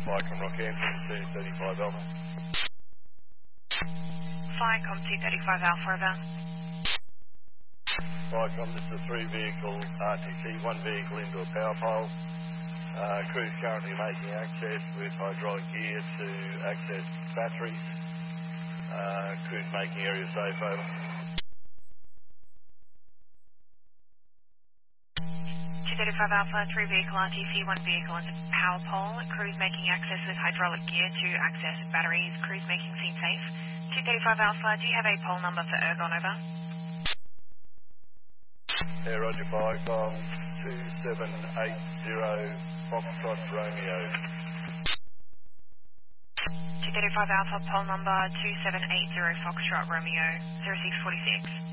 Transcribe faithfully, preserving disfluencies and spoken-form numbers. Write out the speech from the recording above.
Vicom Rockhampton, two thirty-five Alpha. Vicom two thirty-five Alpha, over. Vicom, this is a three vehicle R T C, one vehicle into a power pole. Uh, crew's currently making access with hydraulic gear to access batteries. Uh, crew's making area safe, over. two thirty-five Alpha, three vehicle R T C, one vehicle into power pole. Crew's making access with hydraulic gear to access batteries. Crew's making scene safe. two thirty-five Alpha, do you have a pole number for Ergon, over? Yeah, Roger, Vicom, two seven eight zero Foxtrot Romeo. two thirty-five Alpha, pole number two seven eight zero Foxtrot Romeo, zero six four six.